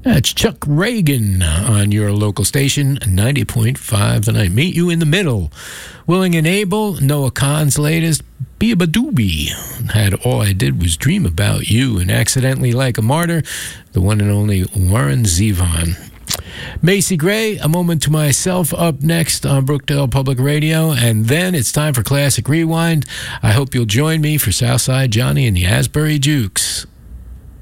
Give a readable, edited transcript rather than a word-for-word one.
That's Chuck Reagan on your local station, 90.5 The Night. Meet You in the Middle. Willing and Able, Noah Kahan's latest, Biba Doobie. Had All I Did Was Dream About You, and Accidentally Like a Martyr, the one and only Warren Zevon. Macy Gray, A Moment to Myself, up next on Brookdale Public Radio. And then it's time for Classic Rewind. I hope you'll join me for Southside Johnny and the Asbury Jukes.